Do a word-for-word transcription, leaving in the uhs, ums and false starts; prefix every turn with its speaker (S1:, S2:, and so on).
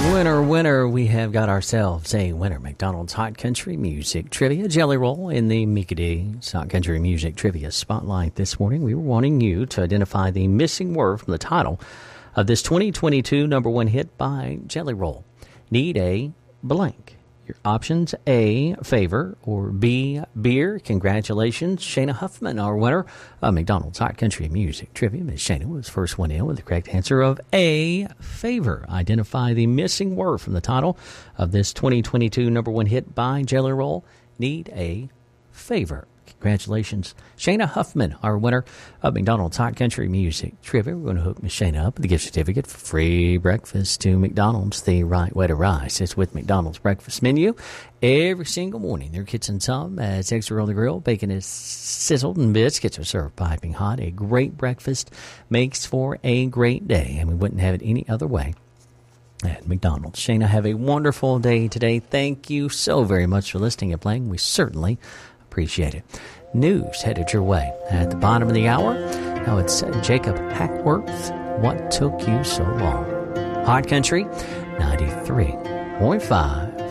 S1: Winner, winner, we have got ourselves a winner. McDonald's Hot Country Music Trivia Jelly Roll in the Mickey D's Hot Country Music Trivia Spotlight this morning. We were wanting you to identify the missing word from the title of this twenty twenty-two number one hit by Jelly Roll. Need a blank. Your options: A, favor, or B, beer. Congratulations, Shayna Huffman, our winner of McDonald's Hot Country Music Trivia. Miss Shayna was first one in with the correct answer of A, favor. Identify the missing word from the title of this twenty twenty-two number one hit by Jelly Roll. Need a favor. Congratulations, Shayna Huffman, our winner of McDonald's Hot Country Music Trivia. We're going to hook Miss Shayna up with a gift certificate for free breakfast to McDonald's. The right way to rise is with McDonald's breakfast menu. Every single morning, their kitchen sub as eggs are on the grill, bacon is sizzled, and biscuits are served piping hot. A great breakfast makes for a great day, and we wouldn't have it any other way at McDonald's. Shayna, have a wonderful day today. Thank you so very much for listening and playing. We certainly appreciate it. News headed your way at the bottom of the hour. Now it's Jacob Hackworth. What took you so long? Hot Country ninety-three point five